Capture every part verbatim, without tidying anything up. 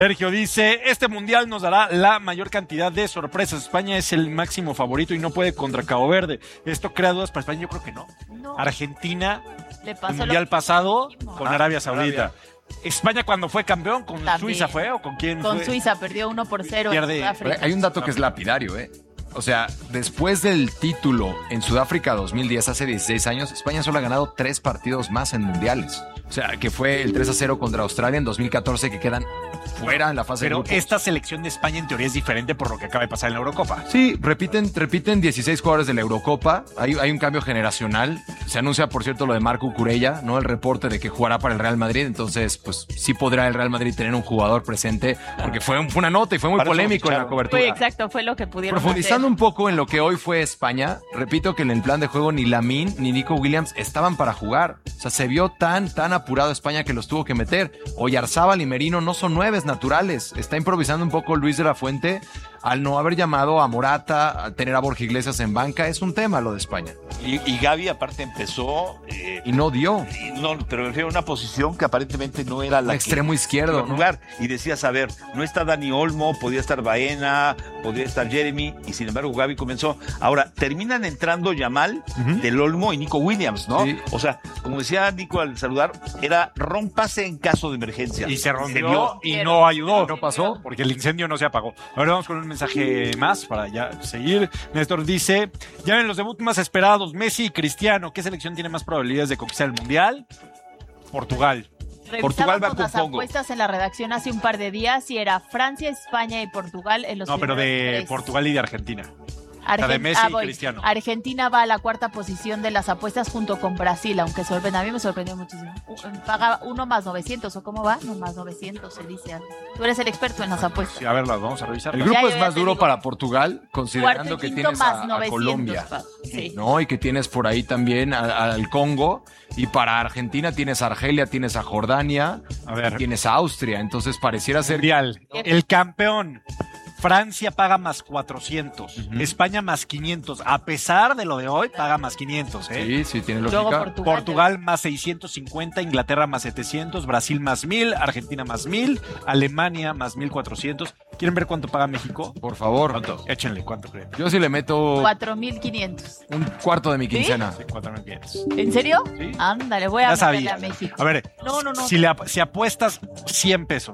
Sergio dice, este mundial nos dará la mayor cantidad de sorpresas. España es el máximo favorito y no puede contra Cabo Verde. ¿Esto crea dudas para España? Yo creo que no. No. Argentina, Le pasó el mundial lo pasado mismo. con Arabia Saudita. Arabia. España cuando fue campeón, con También. Suiza fue o con quién Con fue. Suiza perdió uno por cero Pierde- en Sudáfrica. Hay un dato que es lapidario, ¿eh? O sea, después del título en Sudáfrica dos mil diez, hace dieciséis años, España solo ha ganado tres partidos más en mundiales. O sea, que fue el tres a cero contra Australia en dos mil catorce, que quedan fuera en la fase de Pero grupos. esta selección de España en teoría es diferente por lo que acaba de pasar en la Eurocopa. Sí, repiten, repiten dieciséis jugadores de la Eurocopa. Hay, hay un cambio generacional. Se anuncia, por cierto, lo de Marco Curella, ¿no? El reporte de que jugará para el Real Madrid. Entonces, pues sí podrá el Real Madrid tener un jugador presente, porque fue, un- fue una nota y fue muy Para eso polémico en la ficharon. cobertura. Fue exacto, fue lo que pudieron Profundizando hacer. un poco en lo que hoy fue España, repito que en el plan de juego ni Lamine ni Nico Williams estaban para jugar. O sea, se vio tan, tan apurado España que los tuvo que meter. Oyarzábal y Merino no son nueves naturales. Está improvisando un poco Luis de la Fuente al no haber llamado a Morata, a tener a Borja Iglesias en banca. Es un tema lo de España. Y, y Gavi aparte empezó, eh, Y no dio. y no, pero me refiero a una posición que aparentemente no era la Un que extremo izquierdo, iba a ¿no? jugar. Y decías, a ver, no está Dani Olmo, podía estar Baena, podía estar Jeremy, y sin embargo Gavi comenzó. Ahora, terminan entrando Yamal, Del Olmo y Nico Williams, ¿no? Sí. O sea, como decía Nico al saludar, era rompase en caso de emergencia. Y se rompió vio. y no ayudó. No pasó. Porque el incendio no se apagó. Ahora vamos con un mensaje más para ya seguir. Néstor dice, ya ven los debuts más esperados, Messi y Cristiano. ¿Qué selección tiene más probabilidades de conquistar el Mundial? Portugal. Portugal va Revisábamos con las Congo. apuestas en la redacción hace un par de días y era Francia, España y Portugal en los No, pero de primeros tres. Portugal y de Argentina. Argen- de Messi ah, y voy. Cristiano. Argentina va a la cuarta posición de las apuestas junto con Brasil, aunque sorprende. A mí me sorprendió muchísimo. U- Paga uno más novecientos, ¿o cómo va? No, más novecientos se dice. Tú eres el experto en las apuestas. Sí, a ver, las vamos a revisar. El grupo Ya, es ya más te duro digo. para Portugal, Cuarto considerando y que quinto tienes más a, a novecientos. Colombia. pa- Sí. ¿No? Y que tienes por ahí también a- al Congo. Y para Argentina tienes a Argelia, tienes a Jordania, A ver. y tienes a Austria. Entonces pareciera ser... Mundial. El campeón. Francia paga más cuatrocientos. Ujú. España más quinientos. A pesar de lo de hoy, paga más quinientos. ¿eh? Sí, sí, tiene Luego lógica. Portugal. Portugal más seiscientos cincuenta, Inglaterra más setecientos, Brasil más mil, Argentina más mil, Alemania más mil cuatrocientos. ¿Quieren ver cuánto paga México? Por favor. ¿Cuánto? Échenle, ¿cuánto creen? Yo sí le meto cuatro mil quinientos. un cuarto de mi quincena. Sí, cuatro mil quinientos. ¿En serio? Sí. Ándale, voy a Ya meterle sabía. a México. A ver, No, no, no. Si, le ap- si apuestas cien pesos,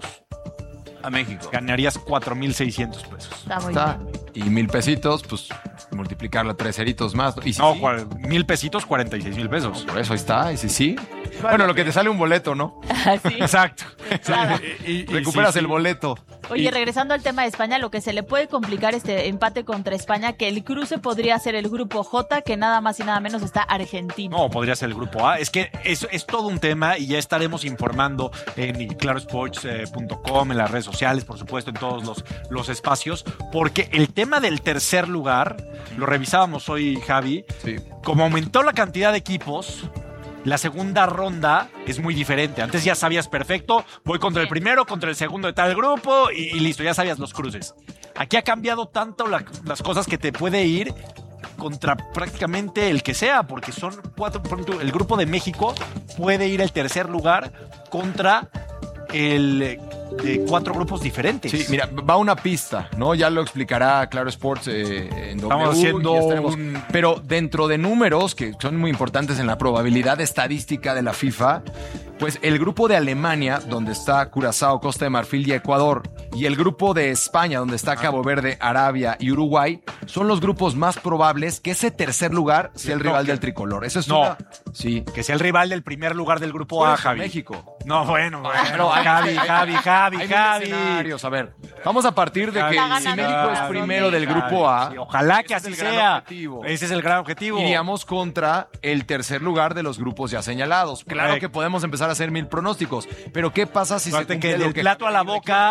A México. ganarías cuatro mil seiscientos pesos. Está muy Está. bien. Y mil pesitos, pues multiplicarla tres ceritos más. ¿No? Y si No, sí, cua- mil pesitos, cuarenta y seis mil pesos. por eso ahí está. Y si sí. Bueno, lo que te sale un boleto, ¿no? Así. Exacto. Nada. Y- y- y Recuperas sí, el sí. boleto. Oye, Y- regresando al tema de España, lo que se le puede complicar este empate contra España, que el cruce podría ser el grupo J, que nada más y nada menos está Argentina. No, podría ser el grupo A. Es que es, es todo un tema y ya estaremos informando en claro sports punto com, en las redes sociales, por supuesto, en todos los, los espacios, porque el tema del tercer lugar, lo revisábamos hoy, Javi, Sí. como aumentó la cantidad de equipos, la segunda ronda es muy diferente. Antes ya sabías perfecto, voy contra el primero, contra el segundo de tal grupo y, y listo, ya sabías los cruces. Aquí ha cambiado tanto la- las cosas que te puede ir contra prácticamente el que sea, porque son cuatro, por ejemplo, el grupo de México puede ir al tercer lugar contra el eh, de cuatro grupos diferentes. Sí, mira, va una pista, ¿no? Ya lo explicará Claro Sports eh, en W. Estamos haciendo ya estaremos- un- Pero dentro de números que son muy importantes en la probabilidad estadística de la FIFA, pues el grupo de Alemania, donde está Curazao, Costa de Marfil y Ecuador, y el grupo de España, donde está Cabo Verde, Arabia y Uruguay, son los grupos más probables que ese tercer lugar sea el No, rival que- del tricolor. Eso es No. una... Sí. Que sea el rival del primer lugar del grupo Por A, eso, Javi. México. No, bueno, bueno. Pero hay- Javi, Javi, Javi, Hay mil Javi. escenarios. A ver, vamos a partir de Javi, que Está si ganando México es Javi, primero del Javi. grupo A, Sí, ojalá que ese así es el gran sea. objetivo. Ese es el gran objetivo. iríamos contra el tercer lugar de los grupos ya señalados. Claro Correcto. que podemos empezar a hacer mil pronósticos, pero ¿qué pasa si se Suerte cumple que lo del plato a la boca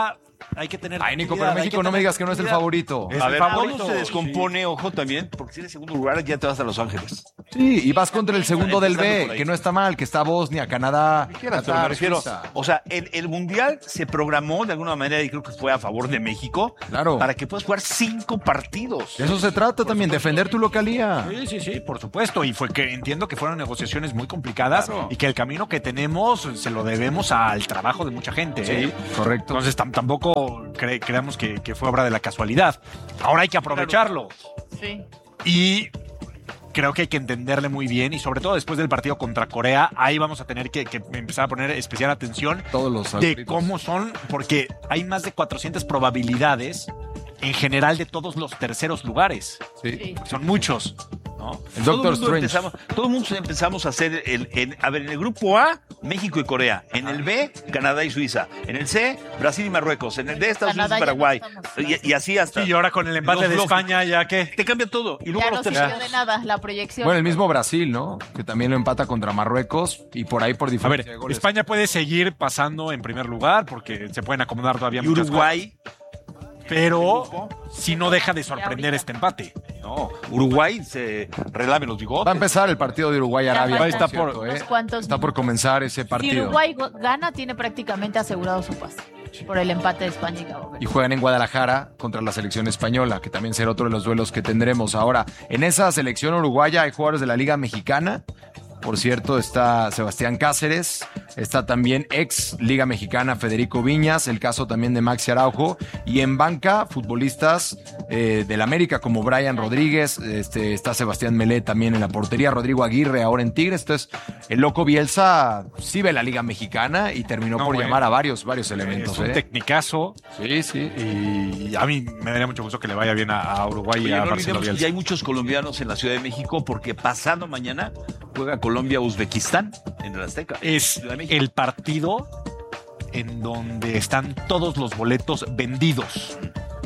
Hay que tener Ay, Nico, tranquilidad, pero hay México no me tener digas que no es el tranquilidad. favorito. Es A el ver, favorito, todo se descompone, ojo también, porque si eres segundo lugar ya te vas a Los Ángeles. Sí, y vas contra el segundo del Empezando B, por ahí. que no está mal, que está Bosnia, Canadá, Quieras, pero me Qatar, refiero, Suiza. o sea, el, el Mundial se programó de alguna manera y creo que fue a favor de México Claro. para que puedas jugar cinco partidos. De eso se trata también, defender tu localía. Sí, sí, sí, por supuesto. Y fue que entiendo que fueron negociaciones muy complicadas Claro. y que el camino que tenemos se lo debemos al trabajo de mucha gente. ¿eh? Correcto. Entonces tam- tampoco cre- creamos que, que fue obra de la casualidad. Ahora hay que aprovecharlo. Sí. Y creo que hay que entenderle muy bien y sobre todo después del partido contra Corea, ahí vamos a tener que, que empezar a poner especial atención Todos los de árbitros. cómo son, porque hay más de cuatrocientas probabilidades en general de todos los terceros lugares. Sí. Sí. Son muchos, ¿no? El Todo Doctor el mundo Strange. empezamos, todo el mundo empezamos a hacer el, el- a ver, en el grupo A, México y Corea. En el B, Canadá y Suiza. En el C, Brasil y Marruecos. En el D, Estados Unidos Canadá y ya no Paraguay. estamos. Y, y así hasta. Y ahora con el empate Los de bloques. España, ya que Te cambia todo. Y luego Ya los no terceros. sirvió de nada la proyección. Bueno, el mismo Brasil, ¿no? Que también lo empata contra Marruecos y por ahí por a diferencia ver, de goles. España puede seguir pasando en primer lugar porque se pueden acomodar todavía Y muchas Uruguay. cosas, pero si no deja de sorprender ahorita. este empate. No, Uruguay se relame los bigotes. Va a empezar el partido de Uruguay-Arabia. Ya por faltan cierto, unos ¿eh? cuantos Está por minutos. comenzar ese Si partido. Uruguay go- gana, tiene prácticamente asegurado su pase por el empate de España y Cabo Verde. Y juegan en Guadalajara contra la selección española, que también será otro de los duelos que tendremos. Ahora, en esa selección uruguaya hay jugadores de la Liga Mexicana. Por cierto, está Sebastián Cáceres, está también ex Liga Mexicana Federico Viñas, el caso también de Maxi Araujo, y en banca, futbolistas eh, del América como Brian Rodríguez, este, está Sebastián Melé también en la portería, Rodrigo Aguirre ahora en Tigres. Entonces, el loco Bielsa sí ve la Liga Mexicana y terminó No, por bueno. llamar a varios, varios elementos. Es un ¿eh? tecnicazo Sí, sí. y a mí me daría mucho gusto que le vaya bien a, a Uruguay Oye, y a no Marcelo olvidemos que Bielsa. ya hay muchos colombianos en la Ciudad de México porque pasando mañana juega Colombia-Uzbekistán en el Azteca. Es Ciudad de México. el partido en donde están todos los boletos vendidos.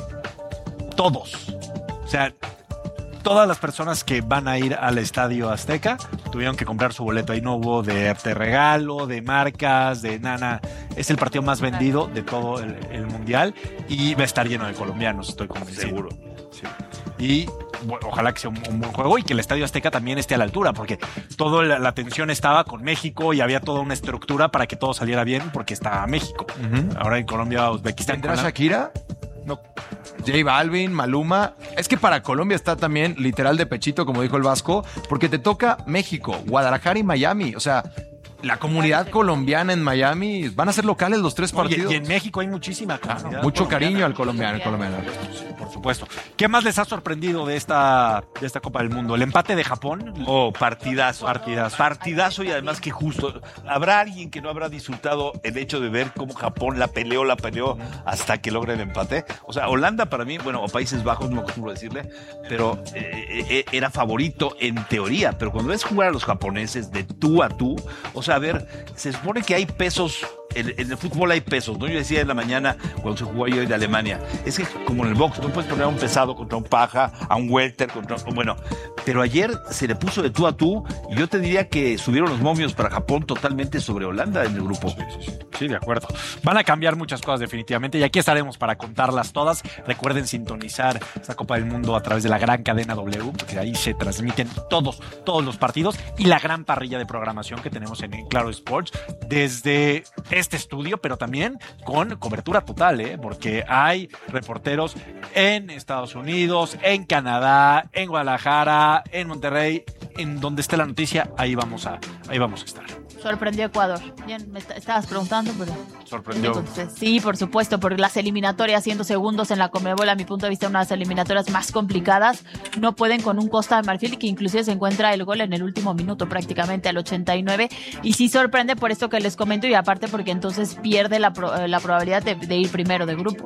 Todos. O sea, todas las personas que van a ir al Estadio Azteca tuvieron que comprar su boleto. Ahí no hubo de te regalo, de marcas, de nana. Es el partido más vendido de todo el, el mundial y va a estar lleno de colombianos, estoy convencido. Seguro. Sí. Y bueno, ojalá que sea un, un buen juego y que el Estadio Azteca también esté a la altura, porque toda la, la atención estaba con México y había toda una estructura para que todo saliera bien, porque está México. Ujú. Ahora en Colombia, Uzbekistán. ¿Tendrá con la- Shakira? No. J Balvin, Maluma. Es que para Colombia está también literal de pechito, como dijo el Vasco, porque te toca México, Guadalajara y Miami. O sea, la comunidad colombiana en Miami van a ser locales los tres No, y- partidos. y, en México hay muchísima comunidad Mucho colombiana. cariño al colombiano, al colombiano. Sí, por supuesto. ¿Qué más les ha sorprendido de esta, de esta Copa del Mundo? ¿El empate de Japón? Oh, partidazo. Partidazo. Partidazo y además que justo. ¿Habrá alguien que no habrá disfrutado el hecho de ver cómo Japón la peleó, la peleó hasta que logra el empate? O sea, Holanda para mí, bueno, o Países Bajos, no me acostumbro a decirle, pero eh, eh, era favorito en teoría. Pero cuando ves jugar a los japoneses de tú a tú, o sea, a ver, se supone que hay pesos. En, en el fútbol hay pesos, ¿no? Yo decía en la mañana cuando se jugó ayer de Alemania, es que como en el box, no puedes poner a un pesado contra un paja, a un welter contra un... Bueno, pero ayer se le puso de tú a tú y yo te diría que subieron los momios para Japón totalmente sobre Holanda en el grupo. Sí, de acuerdo. Van a cambiar muchas cosas definitivamente y aquí estaremos para contarlas todas. Recuerden sintonizar esta Copa del Mundo a través de la gran cadena W, porque ahí se transmiten todos, todos los partidos y la gran parrilla de programación que tenemos en, en Claro Sports desde este estudio, pero también con cobertura total, ¿eh? Porque hay reporteros en Estados Unidos, en Canadá, en Guadalajara, en Monterrey, en donde esté la noticia, ahí vamos a, ahí vamos a estar. Sorprendió Ecuador. Bien, me est- estabas preguntando, pero... Sorprendió. Entonces, sí, por supuesto, por las eliminatorias, siendo segundos en la Conmebol, a mi punto de vista, una de las eliminatorias más complicadas. No pueden con un Costa de Marfil que inclusive se encuentra el gol en el último minuto, prácticamente al ochenta y nueve. Y sí sorprende por esto que les comento y aparte porque entonces pierde la, pro- eh, la probabilidad de, de ir primero de grupo.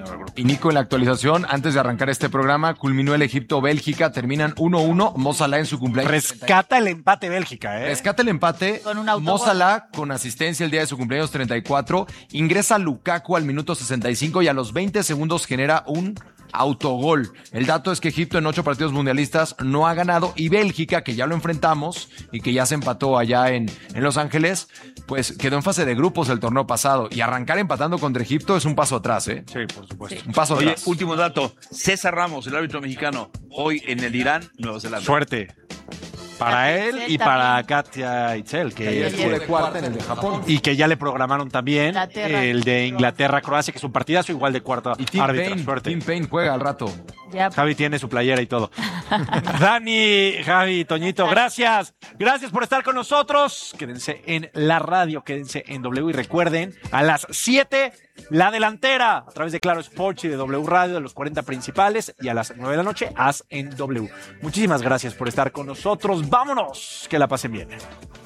Y Nico, en la actualización, antes de arrancar este programa, culminó el Egipto-Bélgica, terminan uno uno. Mo Salah en su cumpleaños. Rescata el empate Bélgica, ¿eh? Rescata el empate. Con un autogol. Mo Salah con asistencia el día de su cumpleaños treinta y cuatro. Ingresa Lukaku al minuto sesenta y cinco y a los veinte segundos genera un autogol. El dato es que Egipto en ocho partidos mundialistas no ha ganado y Bélgica, que ya lo enfrentamos y que ya se empató allá en, en Los Ángeles, pues quedó en fase de grupos el torneo pasado y arrancar empatando contra Egipto es un paso atrás, ¿eh? Sí, por supuesto. Un paso Oye, atrás. último dato. César Ramos, el árbitro mexicano, hoy en el Irán, Nueva Zelanda. Suerte. Para Katia él Itzel y para también. Katia Itzel, que Ayer ayer estuvo de fue cuarta en el de Japón. y que ya le programaron también Inglaterra. el de Inglaterra-Croacia, que es un partidazo igual de cuarta Y Tim árbitra. Payne, Suerte. Tim Payne juega al rato. Ya, Javi tiene su playera y todo. Dani, Javi, Toñito, gracias. Gracias por estar con nosotros. Quédense en la radio, quédense en W y recuerden, a las siete, la delantera, a través de Claro Sports y de W Radio, de los cuarenta principales, y a las nueve de la noche, As en W. Muchísimas gracias por estar con nosotros. Vámonos, que la pasen bien.